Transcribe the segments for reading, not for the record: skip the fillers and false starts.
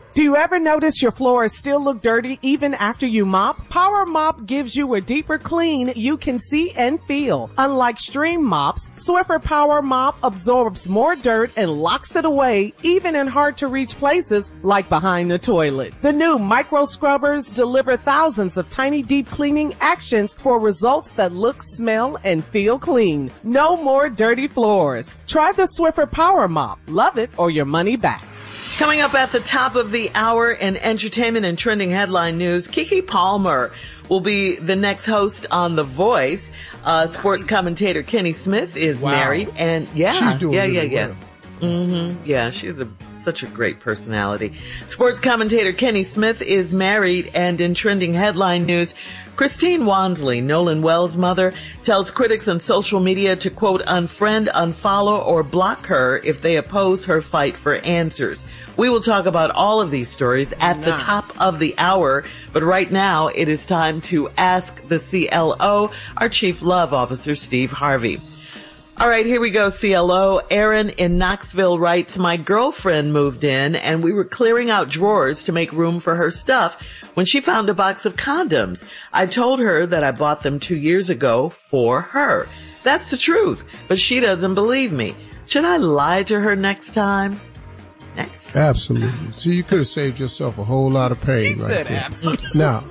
Do you ever notice your floors still look dirty even after you mop? Power Mop gives you a deeper clean you can see and feel. Unlike Stream Mops, Swiffer Power Mop absorbs more dirt and locks it away even in hard-to-reach places like behind the toilet. The new micro scrubbers deliver thousands of tiny deep cleaning actions for results that look, smell, and feel clean. No more dirty floors. Try the Swiffer Power Mop. Love it or your money back. Coming up at the top of the hour in entertainment and trending headline news, Keke Palmer will be the next host on The Voice. Sports commentator Kenny Smith is married, and she's doing really well. Mm-hmm. Yeah, she's such a great personality. Sports commentator Kenny Smith is married, and in trending headline news, Christine Wansley, Nolan Wells' mother, tells critics on social media to, quote, unfriend, unfollow, or block her if they oppose her fight for answers. We will talk about all of these stories at the top of the hour, but right now it is time to ask the CLO, our Chief Love Officer, Steve Harvey. All right, here we go, CLO. Erin in Knoxville writes, my girlfriend moved in and we were clearing out drawers to make room for her stuff when she found a box of condoms. I told her that I bought them 2 years ago for her. That's the truth, but she doesn't believe me. Should I lie to her next time? Absolutely. See, you could have saved yourself a whole lot of pain right there. Absolutely. Now,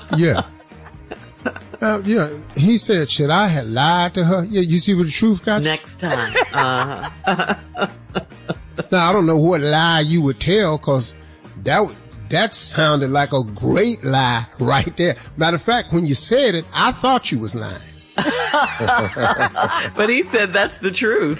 he said, should I have lied to her? Yeah, you see where the truth got you? Next time. Now, I don't know what lie you would tell, because that sounded like a great lie right there. Matter of fact, when you said it, I thought you was lying. But he said that's the truth.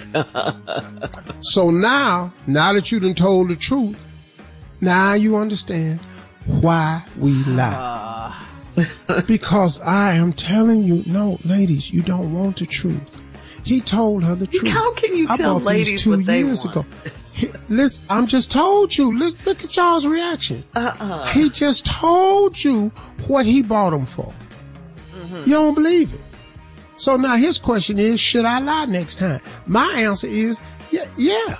So now that you done told the truth, now you understand why we lie. Because I am telling you, no, ladies, you don't want the truth. He told her the truth. How can you tell ladies what they want? 2 years ago. Listen, I'm just told you. Look at y'all's reaction. He just told you what he bought them for. Mm-hmm. You don't believe it. So now his question is, should I lie next time? My answer is, yeah.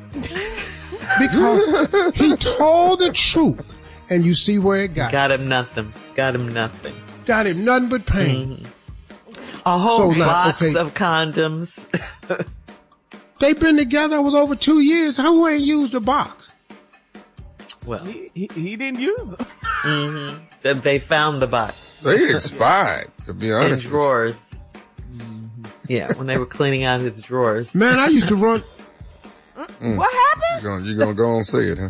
Because he told the truth, and you see where it got him. Got him nothing. Got him nothing but pain. Mm-hmm. A whole box of condoms. They've been together, it was over 2 years. Who ain't used a box? Well, he didn't use them. Mm-hmm. They found the box. They expired, to be honest. In drawers. Yeah, when they were cleaning out his drawers. Man, I used to run. What happened? You're gonna go and say it, huh?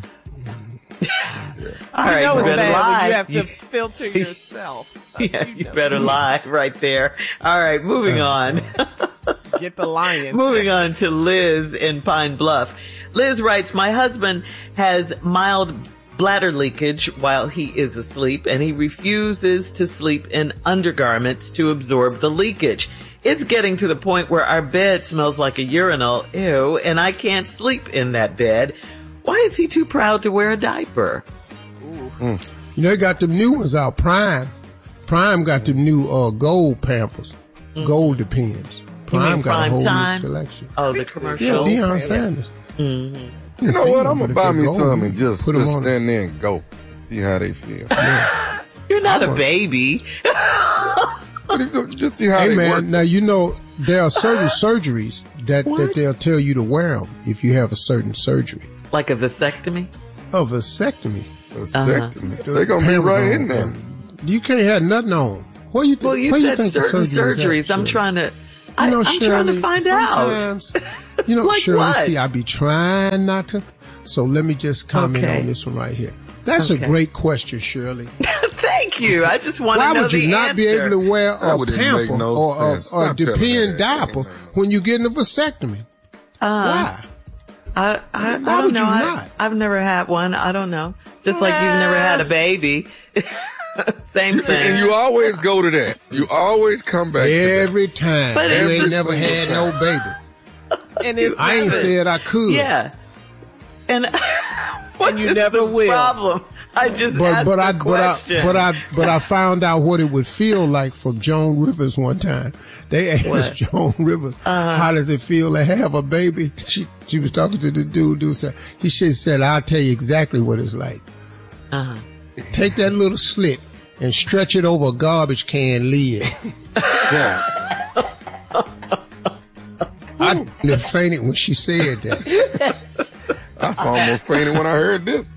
Yeah. All right, you better lie. You have to filter yourself. Yeah, you better lie right there. All right, moving on. Get the lion. Moving on to Liz in Pine Bluff. Liz writes, my husband has mild bladder leakage while he is asleep, and he refuses to sleep in undergarments to absorb the leakage. It's getting to the point where our bed smells like a urinal, ew, and I can't sleep in that bed. Why is he too proud to wear a diaper? You know, they got them new ones out, Prime. Prime got them new gold Pampers, gold Depends. Prime got a whole new selection. Oh, the commercial. Yeah, Deion Sanders. Mm-hmm. You know what? I'm going to buy me some and just stand there and go. See how they feel. Yeah. You're not a baby. Just see how they work. Now, you know, there are certain surgeries that they'll tell you to wear them if you have a certain surgery. Like a vasectomy? A vasectomy. Vasectomy. They're going to be right in there. You can't have nothing on. What do you think? Well, you said certain surgeries. I'm trying to... I'm trying to find out. You know, like Shirley, what? see, I be trying not to. So let me just comment on this one right here. That's a great question, Shirley. Thank you. I just want to know the answer. Why would you not be able to wear a Pamper or a Depend diaper when you get a vasectomy? Why? I don't know. I've never had one. I don't know. Just like you've never had a baby. Same thing. And you always go to that. You always come back every time. But you ain't never had no baby. And it's I ain't said I could. Yeah. And you never will. Problem. I just asked the question. But I found out what it would feel like from Joan Rivers one time. They asked Joan Rivers, how does it feel to have a baby? She was talking to the dude said, he said, I'll tell you exactly what it's like. Take that little slit and stretch it over a garbage can lid. Yeah. I fainted when she said that. I almost fainted when I heard this.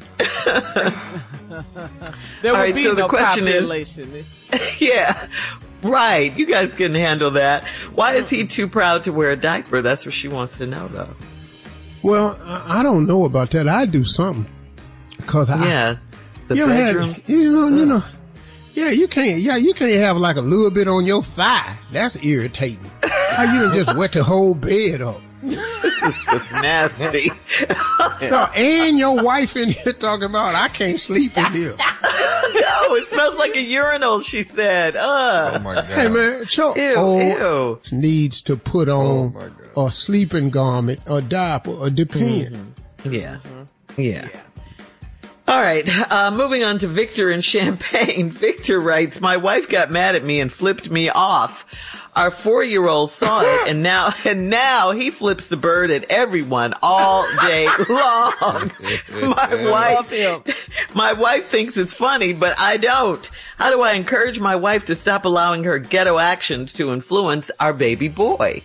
There would be so no the question population. Yeah, right. You guys couldn't handle that. Why is he too proud to wear a diaper? That's what she wants to know, though. Well, I don't know about that. I do something. Cause the bedrooms. Yeah, you can't have like a little bit on your thigh. That's irritating. How you done just wet the whole bed up? This is just nasty. No, and your wife in here talking about, I can't sleep in here. No, it smells like a urinal, she said. Oh my God. Hey man, Ew. needs to put on a sleeping garment, a diaper, or depend. Yeah. All right, moving on to Victor in Champaign. Victor writes, my wife got mad at me and flipped me off. Our 4-year-old saw it, and now he flips the bird at everyone all day long. My wife thinks it's funny, but I don't. How do I encourage my wife to stop allowing her ghetto actions to influence our baby boy?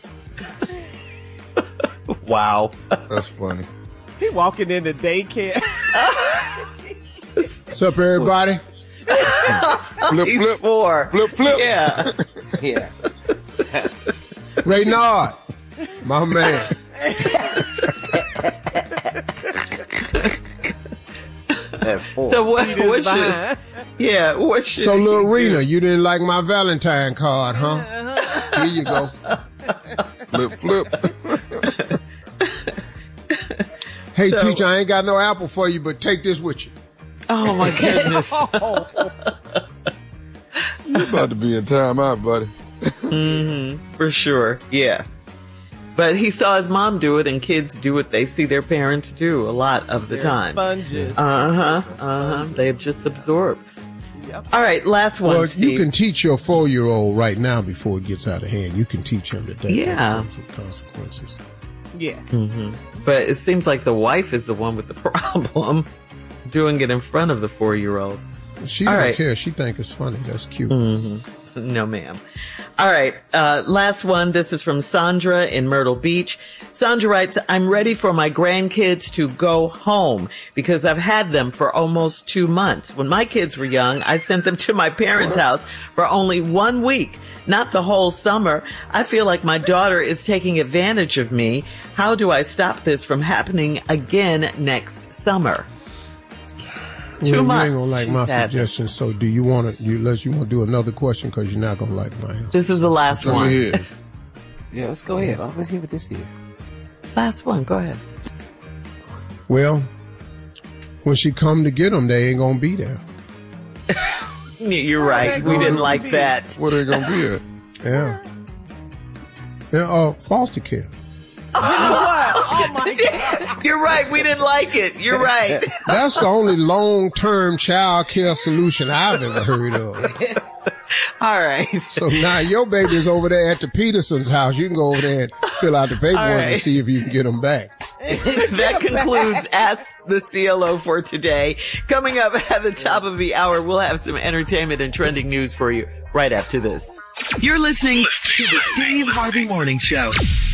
Wow. That's funny. He walking into daycare. What's up, everybody? He's 4. Flip. Yeah. Yeah. Reynard, my man. So what should So, little Rena, you didn't like my Valentine card, huh? Here you go. Flip. Hey, teacher, I ain't got no apple for you, but take this with you. Oh my goodness. You about to be in timeout, buddy. For sure. Yeah. But he saw his mom do it, and kids do what they see their parents do a lot of the time. Sponges. They just absorb. Yep. All right, last one, Well, Steve. you can teach your 4-year-old right now before it gets out of hand. You can teach him today. Yeah. With consequences. Yes. But it seems like the wife is the one with the problem, doing it in front of the 4-year-old. She don't care. She think it's funny. That's cute. No, ma'am. All right. Last one. This is from Sandra in Myrtle Beach. Sandra writes, I'm ready for my grandkids to go home because I've had them for almost 2 months. When my kids were young, I sent them to my parents' house for only 1 week, not the whole summer. I feel like my daughter is taking advantage of me. How do I stop this from happening again next summer? 2 months. You ain't gonna like my suggestion. So do you want to, unless you want to do another question, because you're not gonna like my answer. This is the last one. Yeah, let's go ahead. Let's hear what this is. Last one. Go ahead. Well, when she come to get them, they ain't gonna be there. You're right. We didn't like that. What are they gonna be at? Yeah, foster care. Oh my God. You're right. We didn't like it. You're right. That's the only long-term child care solution I've ever heard of. All right. So now your baby's over there at the Peterson's house. You can go over there and fill out the paperwork and see if you can get them back. That concludes Ask the CLO for today. Coming up at the top of the hour, we'll have some entertainment and trending news for you right after this. You're listening to the Steve Harvey Morning Show.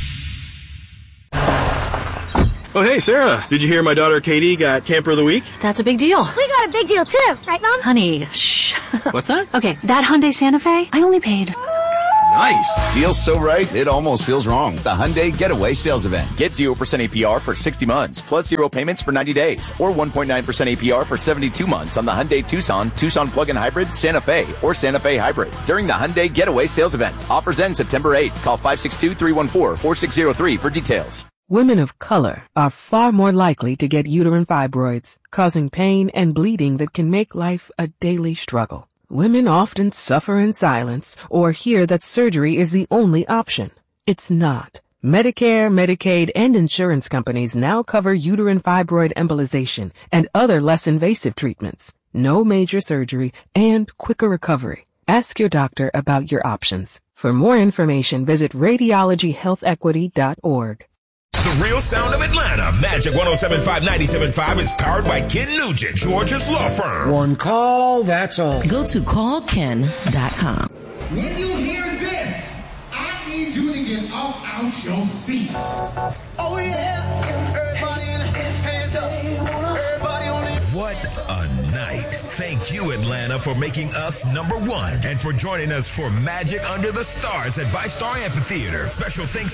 Oh, hey, Sarah. Did you hear my daughter Katie got Camper of the Week? That's a big deal. We got a big deal too, right, Mom? Honey, shh. What's that? Okay, that Hyundai Santa Fe, I only paid. Nice. Deal's so right, it almost feels wrong. The Hyundai Getaway Sales Event. Get 0% APR for 60 months, plus 0 payments for 90 days, or 1.9% APR for 72 months on the Hyundai Tucson, Tucson Plug-in Hybrid, Santa Fe, or Santa Fe Hybrid. During the Hyundai Getaway Sales Event. Offers end September 8. Call 562-314-4603 for details. Women of color are far more likely to get uterine fibroids, causing pain and bleeding that can make life a daily struggle. Women often suffer in silence or hear that surgery is the only option. It's not. Medicare, Medicaid, and insurance companies now cover uterine fibroid embolization and other less invasive treatments. No major surgery and quicker recovery. Ask your doctor about your options. For more information, visit radiologyhealthequity.org. The real sound of Atlanta. Magic 107.5, 97.5 is powered by Ken Nugent, Georgia's law firm. One call, that's all. Go to callken.com. When you hear this, I need you to get up out your seat. Oh yeah, everybody in the hands up. Everybody on the... What a night. Thank you, Atlanta, for making us number one and for joining us for Magic Under the Stars at VyStar Amphitheater. Special thanks